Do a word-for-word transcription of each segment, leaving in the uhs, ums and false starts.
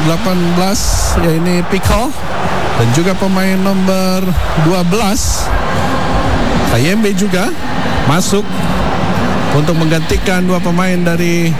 delapan belas, ya ini Pico, dan juga pemain nomor dua belas Kayembe juga masuk untuk menggantikan dua pemain dari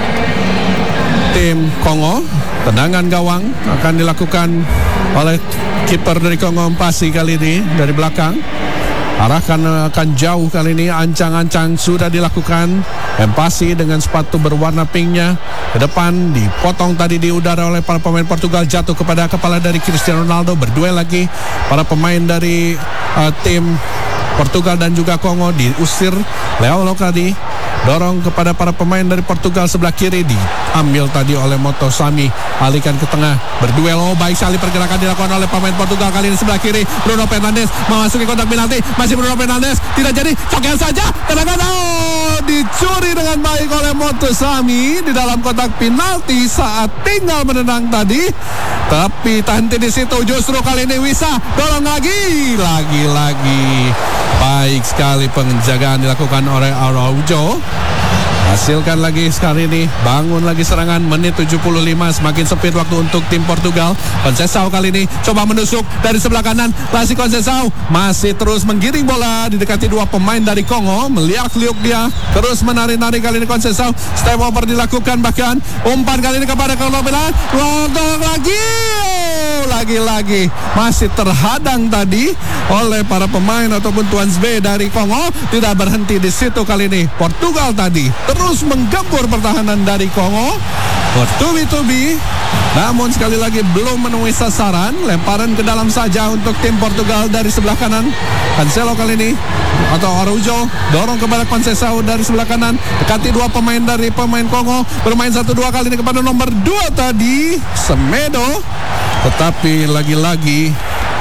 tim Kongo. Tendangan gawang akan dilakukan oleh kiper dari Kongo, Mpasi kali ini dari belakang. Arahkan akan jauh kali ini, ancang-ancang sudah dilakukan. Mpasi dengan sepatu berwarna pinknya ke depan, dipotong tadi di udara oleh para pemain Portugal, jatuh kepada kepala dari Cristiano Ronaldo. Berduel lagi para pemain dari uh, tim Portugal dan juga Kongo, diusir Leo tadi. Dorong kepada para pemain dari Portugal sebelah kiri, diambil tadi oleh Motosami, alihkan ke tengah, berduel. Oh, baik sekali pergerakan dilakukan oleh pemain Portugal kali ini sebelah kiri. Bruno Fernandes memasuki kotak penalti, masih Bruno Fernandes, tidak jadi, cokel saja, tendangan, oh, dicuri dengan baik oleh Motosami di dalam kotak penalti saat tinggal menendang tadi. Tapi tanti di situ, justru kali ini Wisa dorong lagi, lagi-lagi baik sekali penjagaan dilakukan oleh Araujo. Hasilkan lagi sekali ini, bangun lagi serangan. Menit tujuh puluh lima, semakin sempit waktu untuk tim Portugal. Conceição kali ini coba menusuk dari sebelah kanan. Lasi Conceição masih terus menggiring bola, didekati dua pemain dari Kongo. Meliak-liuk dia, terus menari-nari kali ini Conceição. Step over dilakukan, bahkan umpan kali ini kepada Kolombian. London lagi, oh, lagi-lagi masih terhadang tadi oleh para pemain ataupun Tuan B dari Kongo. Tidak berhenti di situ kali ini Portugal tadi terus menggempur pertahanan dari Kongo. Bertubi-tubi, namun sekali lagi belum menemui sasaran. Lemparan ke dalam saja untuk tim Portugal dari sebelah kanan. Cancelo kali ini, atau Araujo, dorong kepada Conceição dari sebelah kanan, dekati dua pemain dari pemain Kongo. Bermain satu dua kali ini kepada nomor dua tadi, Semedo. Tetapi lagi-lagi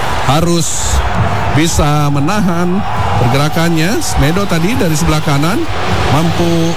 harus bisa menahan pergerakannya. Semedo tadi dari sebelah kanan mampu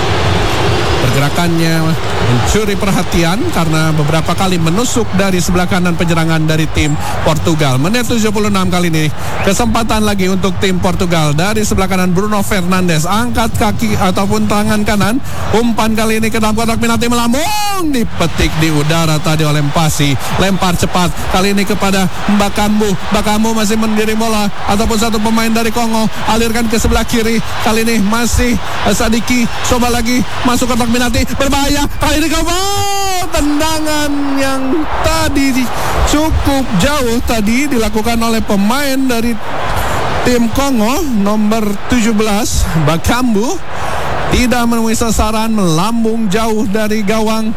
pergerakannya mencuri perhatian karena beberapa kali menusuk dari sebelah kanan penyerangan dari tim Portugal. Menit tujuh puluh enam kali ini, kesempatan lagi untuk tim Portugal. Dari sebelah kanan Bruno Fernandes, angkat kaki ataupun tangan kanan, umpan kali ini ke dalam kotak penalti, melambung, dipetik di udara tadi oleh Mpasi. Lempar cepat kali ini kepada Bakambu. Bakambu masih mendiri bola, ataupun satu pemain dari Kongo, alirkan ke sebelah kiri. Kali ini masih Sadiki, coba lagi masuk kotak penalti, berbahaya kali ini. Kawan, tendangan yang tadi cukup jauh tadi dilakukan oleh pemain dari tim Kongo nomor tujuh belas Bakambu, tidak menemui sasaran, melambung jauh dari gawang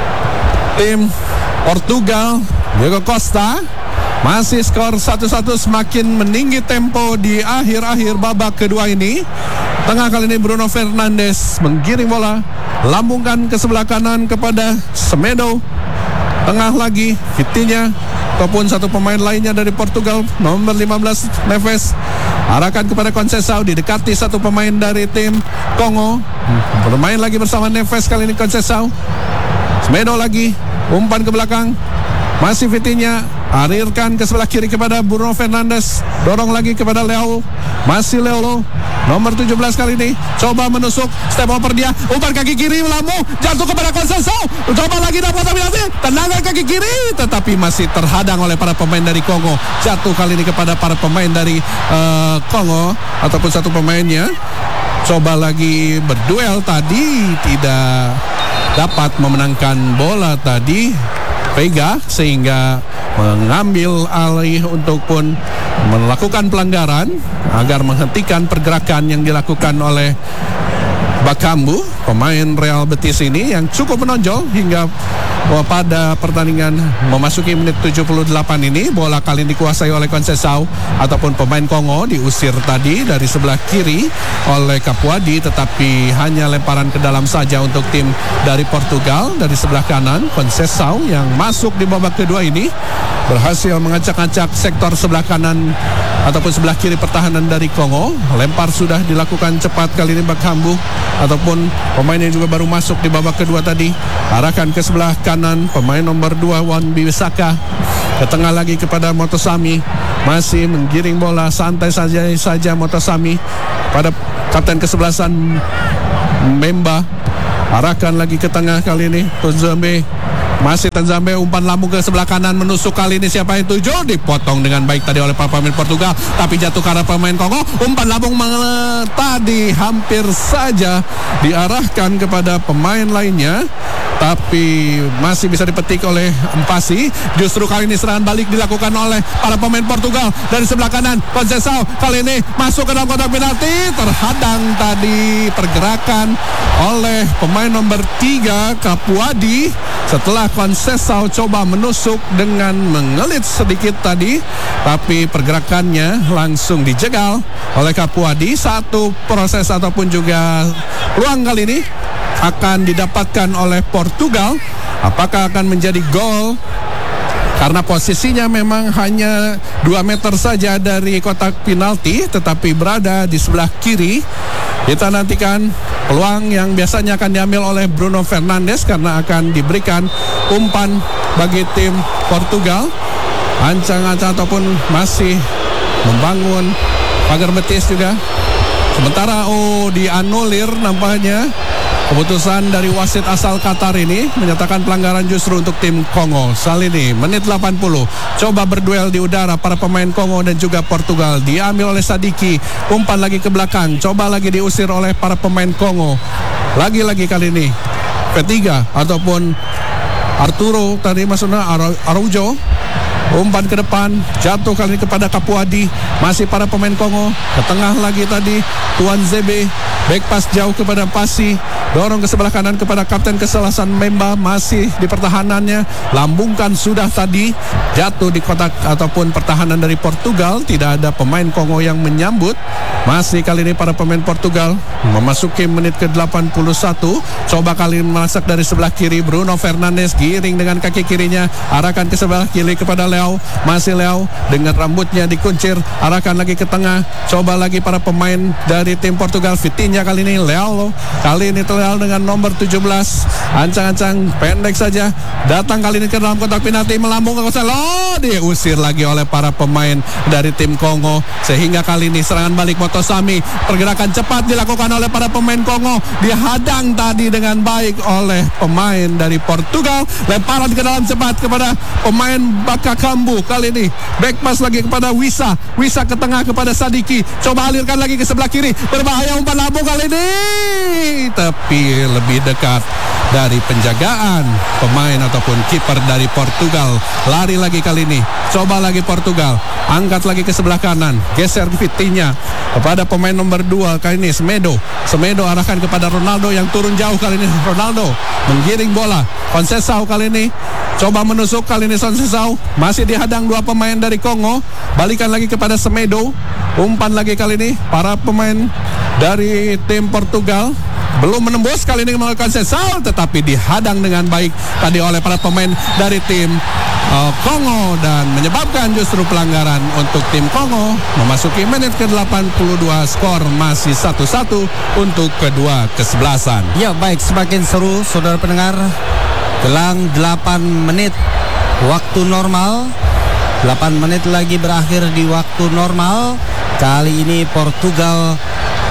tim Portugal. Diego Costa. Masih skor satu satu, semakin meninggi tempo di akhir-akhir babak kedua ini. Tengah kali ini Bruno Fernandes menggiring bola, lambungkan ke sebelah kanan kepada Semedo. Tengah lagi Vitinha ataupun satu pemain lainnya dari Portugal, nomor lima belas Neves. Arahkan kepada Conceição, didekati satu pemain dari tim Kongo. Bermain lagi bersama Neves kali ini Conceição. Semedo lagi, umpan ke belakang. Masih Vitinha, alirkan ke sebelah kiri kepada Bruno Fernandes, dorong lagi kepada Leo. Masih Leo, nomor tujuh belas kali ini coba menusuk, step over dia, umpan kaki kiri melambung, jatuh kepada Conceição. Coba lagi dapat penalti, tendangan kaki kiri, tetapi masih terhadang oleh para pemain dari Kongo. Jatuh kali ini kepada para pemain dari uh, Kongo ataupun satu pemainnya. Coba lagi berduel tadi, tidak dapat memenangkan bola tadi Vega, sehingga mengambil alih untuk pun melakukan pelanggaran agar menghentikan pergerakan yang dilakukan oleh Bakambu, pemain Real Betis ini yang cukup menonjol hingga pada pertandingan memasuki menit tujuh puluh delapan ini. Bola kali ini dikuasai oleh Conceição ataupun pemain Kongo, diusir tadi dari sebelah kiri oleh Capuadi, tetapi hanya lemparan ke dalam saja untuk tim dari Portugal. Dari sebelah kanan Conceição yang masuk di babak kedua ini berhasil mengacak-acak sektor sebelah kanan ataupun sebelah kiri pertahanan dari Kongo. Lempar sudah dilakukan cepat kali ini Bakambu ataupun pemain yang juga baru masuk di babak kedua tadi. Arahkan ke sebelah kanan pemain nomor dua Wan-Bissaka, ke tengah lagi kepada Motosami. Masih menggiring bola santai saja saja Motosami pada kapten kesebelasan Memba. Arahkan lagi ke tengah kali ini Tuzembe. Masih Tanzambe, umpan lambung ke sebelah kanan, menusuk kali ini siapa yang tuju, dipotong dengan baik tadi oleh para pemain Portugal, tapi jatuh karena pemain Kongo. Umpan lambung tadi hampir saja diarahkan kepada pemain lainnya, tapi masih bisa dipetik oleh Mpasi. Justru kali ini serangan balik dilakukan oleh para pemain Portugal dari sebelah kanan. Conceição kali ini masuk ke dalam kotak penalti, terhadang tadi pergerakan oleh pemain nomor tiga Capuadi. Setelah Conceição coba menusuk dengan mengelit sedikit tadi, tapi pergerakannya langsung dijegal oleh Capuadi. Satu proses ataupun juga peluang kali ini akan didapatkan oleh Portugal. Apakah akan menjadi gol? Karena posisinya memang hanya dua meter saja dari kotak penalti, tetapi berada di sebelah kiri. Kita nantikan peluang yang biasanya akan diambil oleh Bruno Fernandes, karena akan diberikan umpan bagi tim Portugal. Ancang-ancang ataupun masih membangun pagar betis juga. Sementara oh dianulir nampaknya. Keputusan dari wasit asal Qatar ini menyatakan pelanggaran justru untuk tim Kongo. Salini, menit delapan puluh. Coba berduel di udara para pemain Kongo dan juga Portugal. Diambil oleh Sadiki. Umpan lagi ke belakang. Coba lagi diusir oleh para pemain Kongo. Lagi-lagi kali ini P tiga ataupun Arturo tadi maksudnya Araujo. Umpan ke depan, jatuh kali ini kepada Capuadi. Masih para pemain Kongo. Ke tengah lagi tadi Tuan Zebe. Back pass jauh kepada Pasi. Dorong ke sebelah kanan kepada Kapten Keselasan Memba. Masih di pertahanannya. Lambungkan sudah tadi. Jatuh di kotak ataupun pertahanan dari Portugal. Tidak ada pemain Kongo yang menyambut. Masih kali ini para pemain Portugal memasuki menit ke delapan puluh satu. Coba kali ini merasak dari sebelah kiri. Bruno Fernandes giring dengan kaki kirinya. Arahkan ke sebelah kiri kepada Leo. Masih Leo dengan rambutnya dikuncir. Arahkan lagi ke tengah. Coba lagi para pemain dari tim Portugal. Vitinha kali ini Leo. Kali ini Leo dengan nomor tujuh belas. Ancang-ancang pendek saja. Datang kali ini ke dalam kotak penalti. Melambung ke Conceição. Diusir lagi oleh para pemain dari tim Kongo. Sehingga kali ini serangan balik Motosami. Pergerakan cepat dilakukan oleh para pemain Kongo. Dihadang tadi dengan baik oleh pemain dari Portugal. Lemparan ke dalam cepat kepada pemain Bakakambu. Kali ini back pass lagi kepada Wisa. Wisa ke tengah kepada Sadiki. Coba alirkan lagi ke sebelah kiri. Berbahaya umpan lambung kali ini. Tapi lebih dekat dari penjagaan pemain ataupun kiper dari Portugal. Lari lagi kali ini. Coba lagi Portugal. Angkat lagi ke sebelah kanan. Geser Vitinha kepada pemain nomor dua kali ini Semedo. Semedo arahkan kepada Ronaldo yang turun jauh kali ini. Ronaldo menggiring bola. Conceição kali ini coba menusuk kali ini Conceição. Masih dihadang dua pemain dari Kongo. Balikan lagi kepada Semedo. Umpan lagi kali ini para pemain dari tim Portugal. Belum menembus kali ini melalui Conceição, tetapi dihadang dengan baik tadi oleh para pemain dari tim uh, Kongo dan menyebabkan justru pelanggaran untuk tim Kongo. Memasuki menit ke delapan puluh dua, skor masih satu satu untuk kedua kesebelasan. Ya baik, semakin seru saudara pendengar. Jelang delapan menit waktu normal. delapan menit lagi berakhir di waktu normal. Kali ini Portugal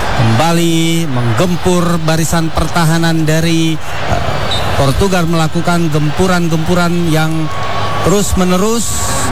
kembali menggempur barisan pertahanan dari uh, Portugal, melakukan gempuran-gempuran yang terus-menerus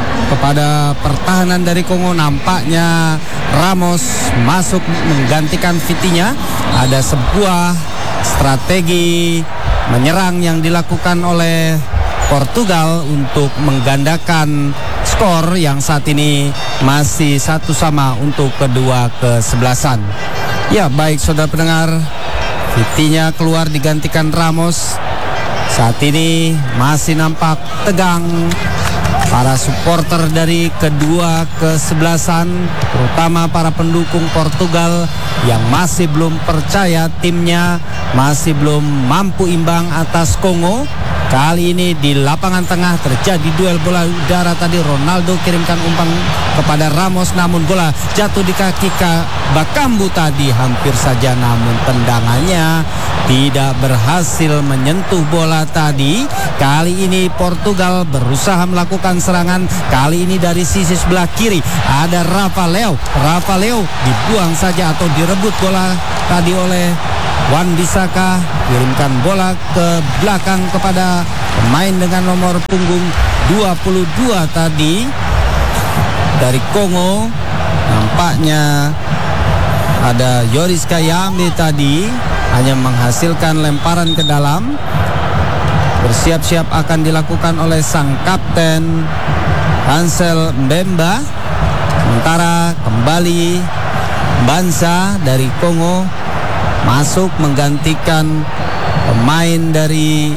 kepada pertahanan dari Kongo. Nampaknya Ramos masuk menggantikan Vitinha. Ada sebuah strategi menyerang yang dilakukan oleh Portugal untuk menggandakan skor yang saat ini masih satu sama untuk kedua kesebelasan. Ya baik saudara pendengar, Vitinha keluar digantikan Ramos. Saat ini masih nampak tegang para supporter dari kedua kesebelasan, terutama para pendukung Portugal yang masih belum percaya timnya masih belum mampu imbang atas Kongo. Kali ini di lapangan tengah terjadi duel bola udara tadi. Ronaldo kirimkan umpan kepada Ramos, namun bola jatuh di kaki Bakambu tadi hampir saja, namun tendangannya tidak berhasil menyentuh bola tadi. Kali ini Portugal berusaha melakukan serangan. Kali ini dari sisi sebelah kiri ada Rafa Leo. Rafa Leo dibuang saja atau direbut bola tadi oleh Wan Bisaka kirimkan bola ke belakang kepada pemain dengan nomor punggung dua puluh dua tadi dari Kongo. Nampaknya ada Yoris Kayambe tadi hanya menghasilkan lemparan ke dalam. Bersiap-siap akan dilakukan oleh sang kapten Hansel Mbemba. Sementara kembali Banza dari Kongo masuk menggantikan pemain dari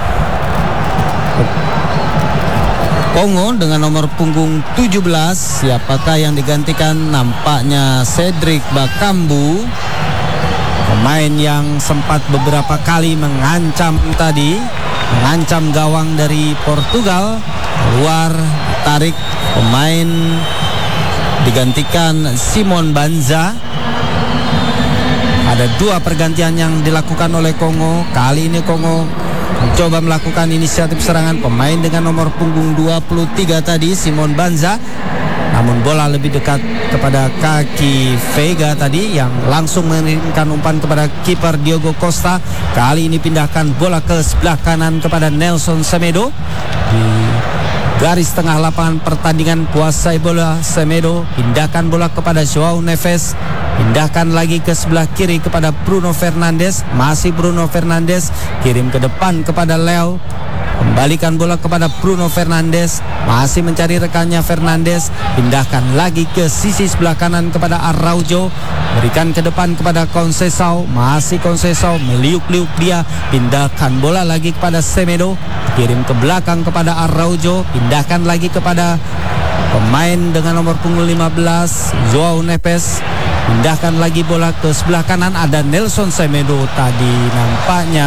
Kongo dengan nomor punggung tujuh belas. Siapakah yang digantikan? Nampaknya Cedric Bakambu, pemain yang sempat beberapa kali mengancam tadi, mengancam gawang dari Portugal. Keluar, tarik pemain, digantikan Simon Banza. Ada dua pergantian yang dilakukan oleh Kongo. Kali ini Kongo mencoba melakukan inisiatif serangan. Pemain dengan nomor punggung dua puluh tiga tadi, Simon Banza, namun bola lebih dekat kepada kaki Vega tadi yang langsung mengirimkan umpan kepada kiper Diogo Costa. Kali ini pindahkan bola ke sebelah kanan kepada Nelson Semedo. Di garis tengah lapangan pertandingan kuasai bola Semedo, pindahkan bola kepada Joao Neves, pindahkan lagi ke sebelah kiri kepada Bruno Fernandes. Masih Bruno Fernandes, kirim ke depan kepada Leo, kembalikan bola kepada Bruno Fernandes, masih mencari rekannya Fernandes, pindahkan lagi ke sisi sebelah kanan kepada Araujo, berikan ke depan kepada Conceição, masih Conceição meliuk-liuk dia, pindahkan bola lagi kepada Semedo, kirim ke belakang kepada Araujo, pindahkan lagi kepada pemain dengan nomor punggung lima belas Joao Neves, pindahkan lagi bola ke sebelah kanan, ada Nelson Semedo tadi. Nampaknya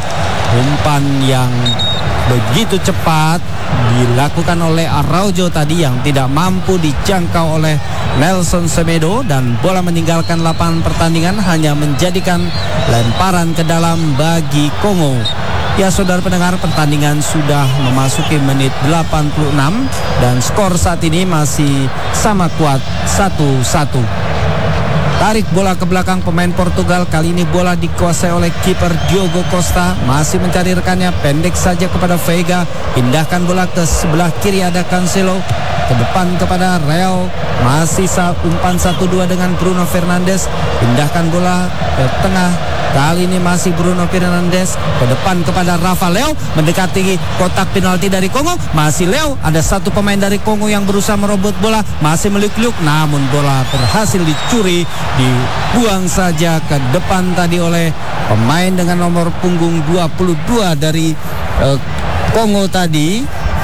umpan yang begitu cepat dilakukan oleh Araujo tadi yang tidak mampu dijangkau oleh Nelson Semedo, dan bola meninggalkan lapangan pertandingan, hanya menjadikan lemparan ke dalam bagi Kongo. Ya saudara pendengar, pertandingan sudah memasuki menit delapan puluh enam dan skor saat ini masih sama kuat satu satu. Tarik bola ke belakang pemain Portugal. Kali ini bola dikuasai oleh kiper Diogo Costa. Masih mencari rekannya, pendek saja kepada Vega. Pindahkan bola ke sebelah kiri, ada Cancelo. Ke depan kepada Real. Masih umpan satu dua dengan Bruno Fernandes. Pindahkan bola ke tengah. Kali ini masih Bruno Fernandes. Ke depan kepada Rafa Leo, mendekati kotak penalti dari Kongo. Masih Leo, ada satu pemain dari Kongo yang berusaha merobot bola. Masih meliuk-liuk, namun bola berhasil dicuri. Dibuang saja ke depan tadi oleh pemain dengan nomor punggung dua puluh dua dari uh, Kongo tadi.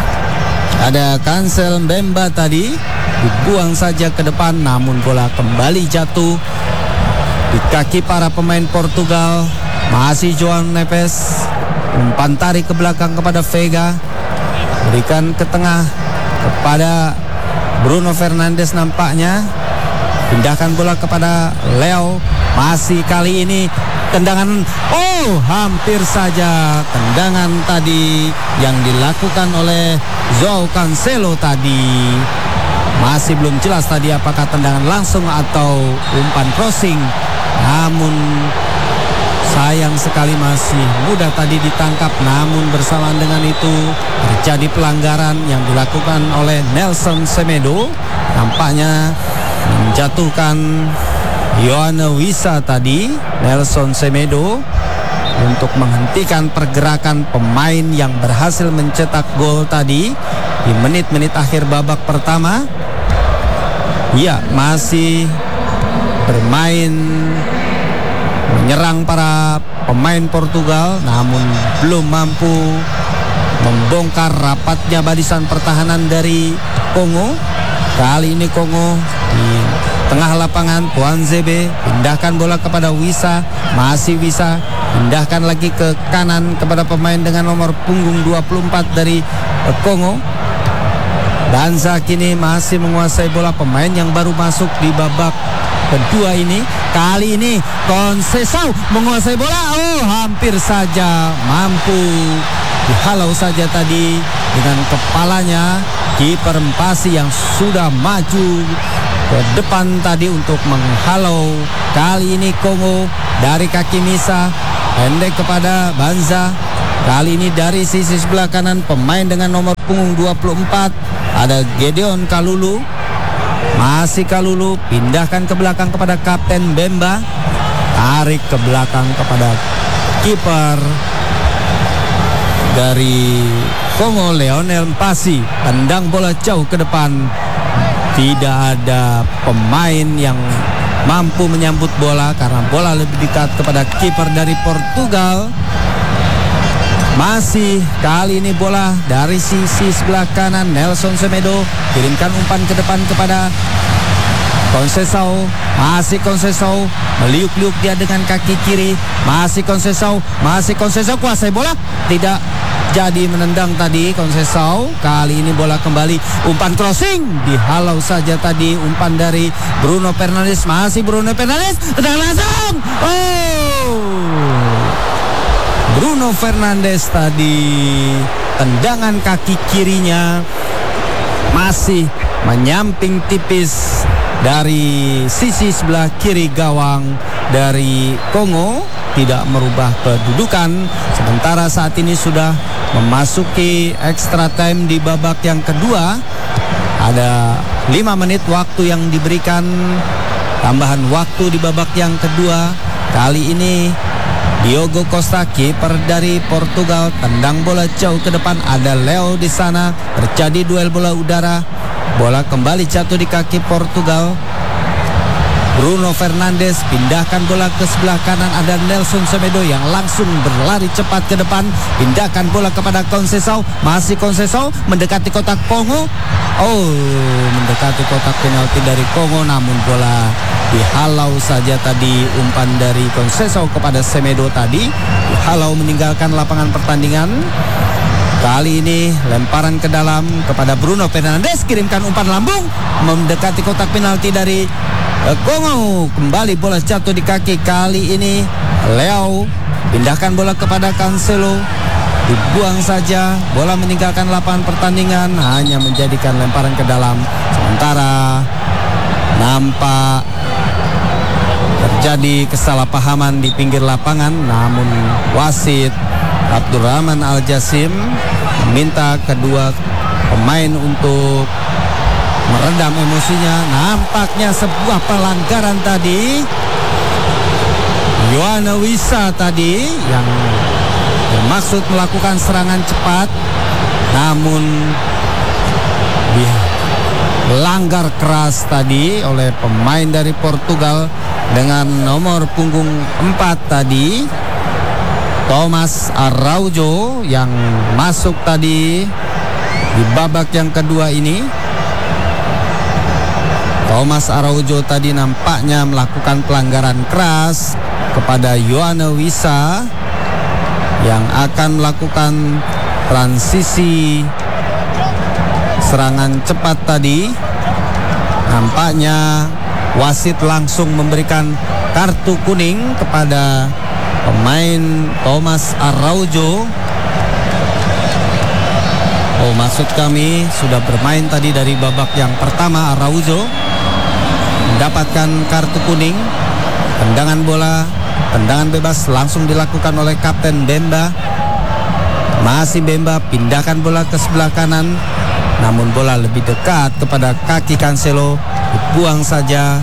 Ada Cancel Mbemba tadi. Dibuang saja ke depan, namun bola kembali jatuh di kaki para pemain Portugal. Masih Joao Neves, umpan tarik ke belakang kepada Vega, berikan ke tengah kepada Bruno Fernandes nampaknya. Pindahkan bola kepada Leo. Masih kali ini tendangan. Oh, hampir saja tendangan tadi yang dilakukan oleh Joao Cancelo tadi. Masih belum jelas tadi apakah tendangan langsung atau umpan crossing. Namun sayang sekali masih mudah tadi ditangkap. Namun bersamaan dengan itu terjadi pelanggaran yang dilakukan oleh Nelson Semedo. Nampaknya menjatuhkan Yohana Wissa tadi, Nelson Semedo, untuk menghentikan pergerakan pemain yang berhasil mencetak gol tadi di menit-menit akhir babak pertama. Ya, masih bermain menyerang para pemain Portugal, namun belum mampu membongkar rapatnya barisan pertahanan dari Kongo. Kali ini Kongo di tengah lapangan, Tuanzebe pindahkan bola kepada Wissa, masih Wissa, pindahkan lagi ke kanan kepada pemain dengan nomor punggung dua puluh empat dari Kongo. Banza kini masih menguasai bola, pemain yang baru masuk di babak kedua ini. Kali ini Conceição menguasai bola. Oh, hampir saja mampu dihalau saja tadi dengan kepalanya kiper Mpasi yang sudah maju ke depan tadi untuk menghalau. Kali ini Kongo dari kaki Misa, pendek kepada Banza. Kali ini dari sisi sebelah kanan pemain dengan nomor punggung dua puluh empat ada Gedeon Kalulu. Masih Kalulu, pindahkan ke belakang kepada Kapten Bemba. Tarik ke belakang kepada kiper dari Kongo, Leonel Mpasi. Tendang bola jauh ke depan. Tidak ada pemain yang mampu menyambut bola karena bola lebih dekat kepada kiper dari Portugal. Masih kali ini bola dari sisi sebelah kanan. Nelson Semedo kirimkan umpan ke depan kepada Conceição. Masih Conceição, meliuk-liuk dia dengan kaki kiri. Masih Conceição, masih Conceição, kuasai bola. Tidak jadi menendang tadi Conceição. Kali ini bola kembali, umpan crossing, dihalau saja tadi umpan dari Bruno Fernandes. Masih Bruno Fernandes, tendang langsung. Oh, Bruno Fernandes tadi tendangan kaki kirinya masih menyamping tipis dari sisi sebelah kiri gawang dari Kongo, tidak merubah kedudukan. Sementara saat ini sudah memasuki extra time di babak yang kedua. Ada lima menit waktu yang diberikan, tambahan waktu di babak yang kedua. Kali ini Diogo Costa, kiper dari Portugal, tendang bola jauh ke depan. Ada Leo di sana. Terjadi duel bola udara. Bola kembali jatuh di kaki Portugal. Bruno Fernandes pindahkan bola ke sebelah kanan. Ada Nelson Semedo yang langsung berlari cepat ke depan. Pindahkan bola kepada Conceição. Masih Conceição mendekati kotak Kongo. Oh, mendekati kotak penalti dari Kongo, namun bola dihalau saja tadi. Umpan dari Conceição kepada Semedo tadi dihalau meninggalkan lapangan pertandingan. Kali ini lemparan ke dalam kepada Bruno Fernandes, kirimkan umpan lambung mendekati kotak penalti dari Kongo. Kembali bola jatuh di kaki. Kali ini Leo pindahkan bola kepada Cancelo, dibuang saja. Bola meninggalkan lapangan pertandingan, hanya menjadikan lemparan ke dalam. Sementara nampak terjadi kesalahpahaman di pinggir lapangan, namun wasit Abdurrahman Al-Jasim meminta kedua pemain untuk meredam emosinya. Nampaknya sebuah pelanggaran tadi. Yohana Wissa tadi yang bermaksud melakukan serangan cepat, namun dilanggar keras tadi oleh pemain dari Portugal dengan nomor punggung empat tadi, Thomas Araujo, yang masuk tadi di babak yang kedua ini. Thomas Araujo tadi nampaknya melakukan pelanggaran keras kepada Yohana Wissa yang akan melakukan transisi serangan cepat tadi. Nampaknya wasit langsung memberikan kartu kuning kepada pemain Thomas Araujo. Oh, maksud kami sudah bermain tadi dari babak yang pertama. Araujo mendapatkan kartu kuning. Tendangan bola, tendangan bebas langsung dilakukan oleh Kapten Bemba. Masih Bemba, pindahkan bola ke sebelah kanan, namun bola lebih dekat kepada kaki Cancelo, dibuang saja.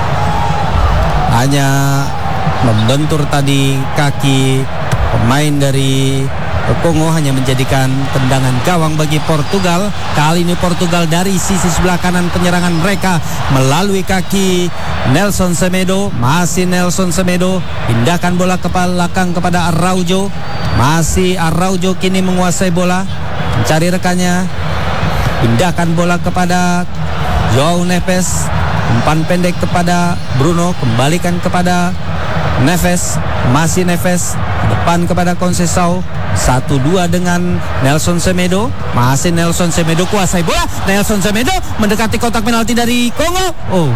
Hanya membentur tadi kaki pemain dari Kongo, hanya menjadikan tendangan gawang bagi Portugal. Kali ini Portugal dari sisi sebelah kanan penyerangan mereka melalui kaki Nelson Semedo. Masih Nelson Semedo, pindahkan bola ke belakang kepada Araujo. Masih Araujo kini menguasai bola, mencari rekannya. Pindahkan bola kepada João Neves. Umpan pendek kepada Bruno, kembalikan kepada Neves. Masih Neves, depan kepada Conceição. Satu dua dengan Nelson Semedo. Masih Nelson Semedo, kuasai bola. Nelson Semedo mendekati kotak penalti dari Kongo. Oh,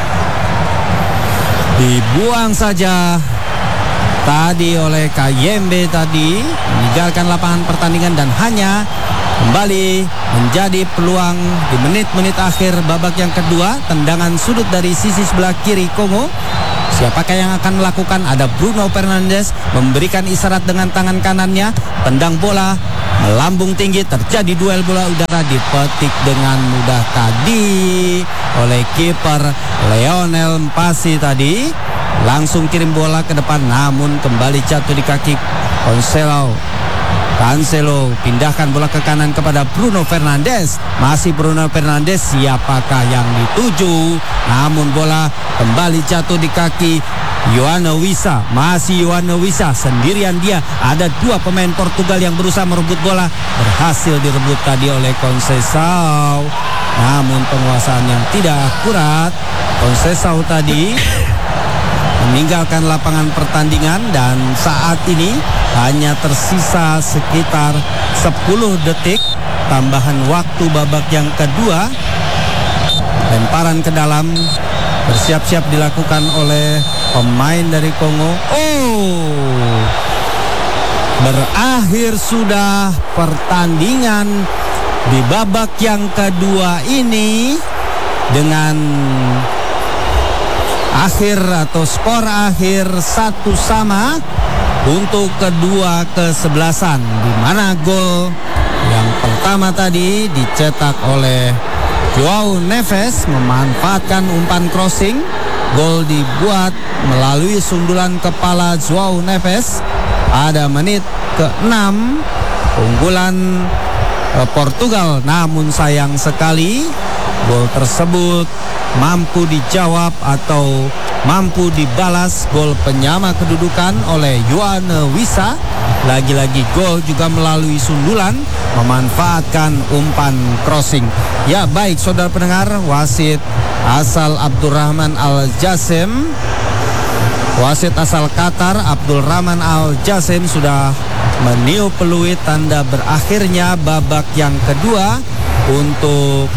dibuang saja tadi oleh Kayembe tadi, meninggalkan lapangan pertandingan dan hanya kembali menjadi peluang di menit-menit akhir babak yang kedua. Tendangan sudut dari sisi sebelah kiri Kongo. Siapakah yang akan melakukan? Ada Bruno Fernandes memberikan isyarat dengan tangan kanannya. Tendang bola melambung tinggi, terjadi duel bola udara, dipetik dengan mudah tadi oleh kiper Lionel Mpasi tadi. Langsung kirim bola ke depan, namun kembali jatuh di kaki Cancelo. Cancelo pindahkan bola ke kanan kepada Bruno Fernandes. Masih Bruno Fernandes, siapakah yang dituju? Namun bola kembali jatuh di kaki Yoane Wissa. Masih Yoane Wissa, sendirian dia. Ada dua pemain Portugal yang berusaha merebut bola. Berhasil direbut tadi oleh Conceição. Namun penguasaan yang tidak akurat. Conceição tadi meninggalkan lapangan pertandingan, dan saat ini hanya tersisa sekitar sepuluh detik tambahan waktu babak yang kedua. Lemparan ke dalam bersiap-siap dilakukan oleh pemain dari Kongo. Oh, berakhir sudah pertandingan di babak yang kedua ini dengan akhir atau skor akhir satu sama untuk kedua kesebelasan, di mana gol yang pertama tadi dicetak oleh Joao Neves memanfaatkan umpan crossing. Gol dibuat melalui sundulan kepala Joao Neves pada menit keenam. Unggulan Portugal, namun sayang sekali gol tersebut mampu dijawab atau mampu dibalas gol penyama kedudukan oleh Yoane Wissa. Lagi-lagi gol juga melalui sundulan, memanfaatkan umpan crossing. Ya baik saudara pendengar, wasit asal Abdurrahman Al-Jassim, wasit asal Qatar Abdurrahman Al-Jassim sudah meniup peluit tanda berakhirnya babak yang kedua untuk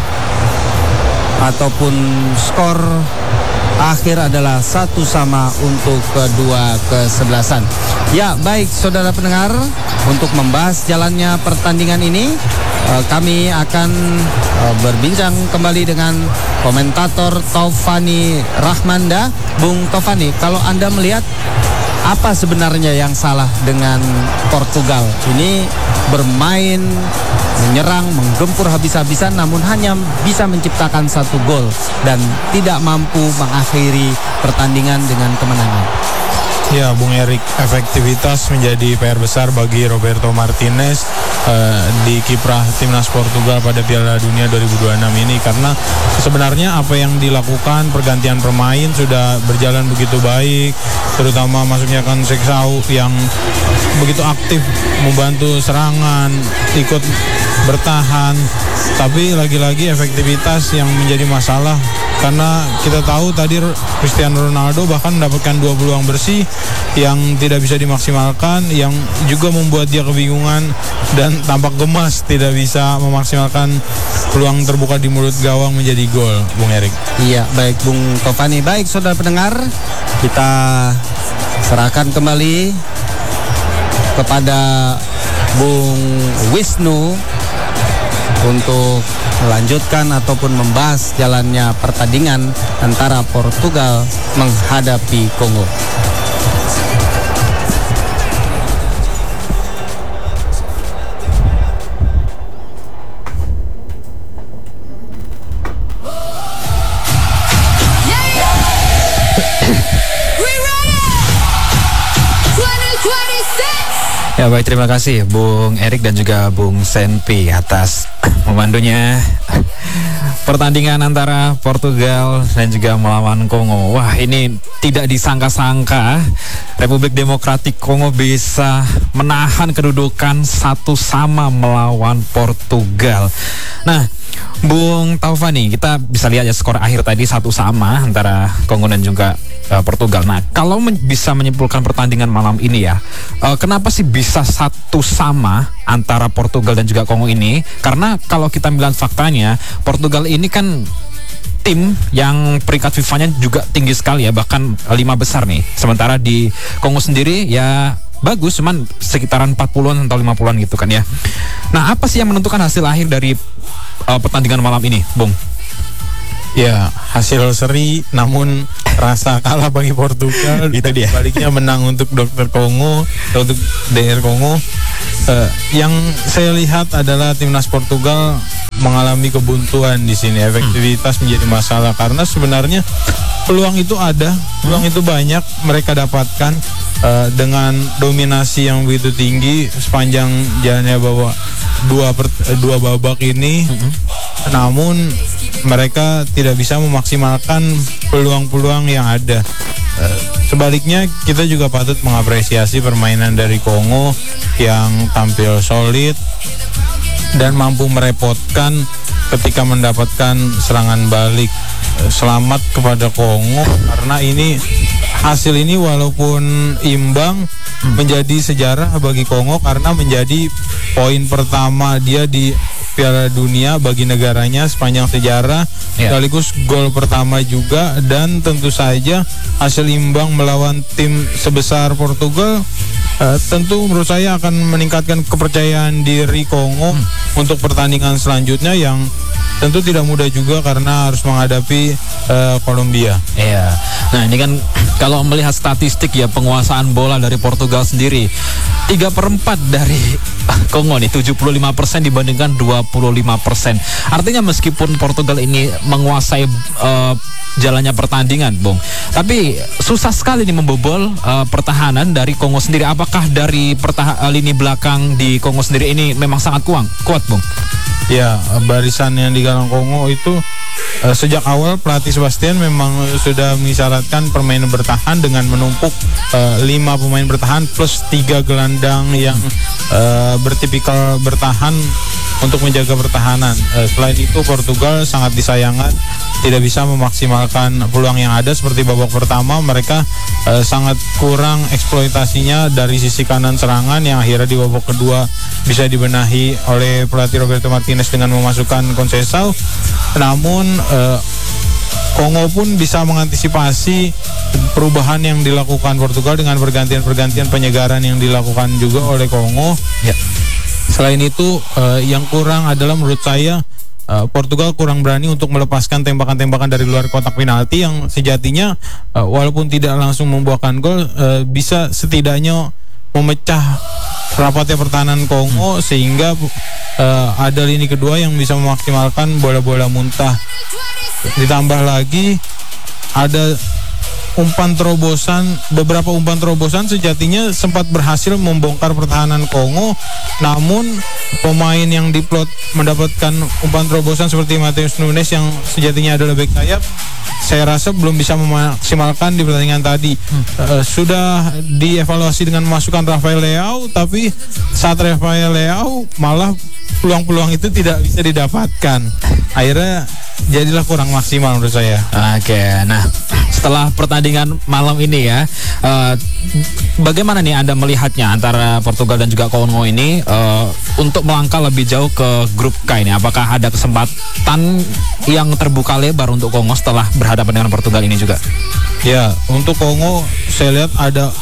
ataupun skor akhir adalah satu sama untuk kedua kesebelasan. Ya baik saudara pendengar, untuk membahas jalannya pertandingan ini eh, kami akan eh, berbincang kembali dengan komentator Taufani Rahmanda. Bung Taufani, kalau Anda melihat apa sebenarnya yang salah dengan Portugal ini bermain menyerang, menggempur habis-habisan, namun hanya bisa menciptakan satu gol dan tidak mampu mengakhiri pertandingan dengan kemenangan? Ya, Bung Erik, efektivitas menjadi P R besar bagi Roberto Martinez uh, di kiprah timnas Portugal pada Piala Dunia dua ribu dua puluh enam ini, karena sebenarnya apa yang dilakukan pergantian pemain sudah berjalan begitu baik, terutama masuknya Conceição yang begitu aktif membantu serangan, ikut bertahan, tapi lagi-lagi efektivitas yang menjadi masalah. Karena kita tahu tadi Cristiano Ronaldo bahkan mendapatkan dua peluang bersih yang tidak bisa dimaksimalkan, yang juga membuat dia kebingungan dan tampak gemas tidak bisa memaksimalkan peluang terbuka di mulut gawang menjadi gol, Bung Erik. Iya, baik Bung Taufani. Baik saudara pendengar, kita serahkan kembali kepada Bung Wisnu untuk melanjutkan ataupun membahas jalannya pertandingan antara Portugal menghadapi Kongo. Ya baik, terima kasih Bung Erik dan juga Bung Senpi atas memandunya pertandingan antara Portugal dan juga melawan Kongo. Wah, ini tidak disangka-sangka Republik Demokratik Kongo bisa menahan kedudukan satu sama melawan Portugal. Nah, Bung Taufani, kita bisa lihat ya skor akhir tadi satu sama antara Kongo dan juga uh, Portugal. Nah, kalau men- bisa menyimpulkan pertandingan malam ini ya, uh, kenapa sih bisa satu sama antara Portugal dan juga Kongo ini? Karena kalau kita melihat faktanya, Portugal ini kan tim yang peringkat FIFA-nya juga tinggi sekali ya, bahkan lima besar nih. Sementara di Kongo sendiri ya bagus, cuman sekitaran empat puluhan atau lima puluhan gitu kan ya. Nah, apa sih yang menentukan hasil akhir dari uh, pertandingan malam ini, Bung? Ya, hasil seri namun rasa kalah bagi Portugal. Itu dia. Baliknya menang untuk Dokter Kongo, untuk D R Kongo. Uh, yang saya lihat adalah timnas Portugal mengalami kebuntuan di sini. Efektivitas menjadi masalah karena sebenarnya peluang itu ada, peluang itu banyak mereka dapatkan uh, dengan dominasi yang begitu tinggi sepanjang jalannya bahwa dua per, dua babak ini. Namun mereka tidak bisa memaksimalkan peluang-peluang yang ada. Sebaliknya kita juga patut mengapresiasi permainan dari Kongo yang tampil solid dan mampu merepotkan ketika mendapatkan serangan balik. Selamat kepada Kongo karena ini hasil ini walaupun imbang menjadi sejarah bagi Kongo karena menjadi poin pertama dia di Piala Dunia bagi negaranya sepanjang sejarah, yeah. sekaligus gol pertama juga, dan tentu saja hasil imbang melawan tim sebesar Portugal uh, tentu menurut saya akan meningkatkan kepercayaan diri Kongo hmm. untuk pertandingan selanjutnya yang tentu tidak mudah juga karena harus menghadapi uh, Kolombia. Iya. Nah, ini kan kalau melihat statistik ya penguasaan bola dari Portugal sendiri tiga per empat dari Kongo nih, tujuh puluh lima persen dibandingkan dua puluh lima persen. Artinya meskipun Portugal ini menguasai uh, jalannya pertandingan, Bung, tapi susah sekali nih membobol uh, pertahanan dari Kongo sendiri. Apakah dari pertah- lini belakang di Kongo sendiri ini memang sangat kuat, kuat, Bung? Ya, barisan yang di galang Kongo itu uh, sejak awal pelatih Sebastian memang sudah mengisyaratkan permainan bertahan dengan menumpuk uh, lima pemain bertahan plus tiga gelandang yang uh, bertipikal bertahan untuk menjaga pertahanan. Uh, selain itu Portugal sangat disayangkan tidak bisa memaksimalkan peluang yang ada. Seperti babak pertama mereka uh, sangat kurang eksploitasinya dari sisi kanan serangan yang akhirnya di babak kedua bisa dibenahi oleh pelatih Roberto Martinez dengan memasukkan Conceição. Namun uh, Kongo pun bisa mengantisipasi perubahan yang dilakukan Portugal dengan pergantian-pergantian penyegaran yang dilakukan juga oleh Kongo. Ya. Selain itu uh, yang kurang adalah menurut saya uh, Portugal kurang berani untuk melepaskan tembakan-tembakan dari luar kotak penalti yang sejatinya uh, walaupun tidak langsung membuahkan gol uh, bisa setidaknya memecah rapatnya pertahanan Kongo hmm. sehingga uh, ada lini kedua yang bisa memaksimalkan bola-bola muntah. Ditambah lagi ada umpan terobosan, beberapa umpan terobosan sejatinya sempat berhasil membongkar pertahanan Kongo, namun pemain yang diplot mendapatkan umpan terobosan seperti Matheus Nunes yang sejatinya adalah bek sayap, saya rasa belum bisa memaksimalkan di pertandingan tadi. hmm. uh, Sudah dievaluasi dengan memasukkan Rafael Leao, tapi saat Rafael Leao malah peluang-peluang itu tidak bisa didapatkan. Akhirnya jadilah kurang maksimal menurut saya. Oke, nah setelah pertandingan malam ini ya, uh, bagaimana nih Anda melihatnya antara Portugal dan juga Kongo ini uh, untuk melangkah lebih jauh ke grup K ini? Apakah ada kesempatan yang terbuka lebar untuk Kongo setelah berhadapan dengan Portugal ini juga? Ya, untuk Kongo saya lihat ada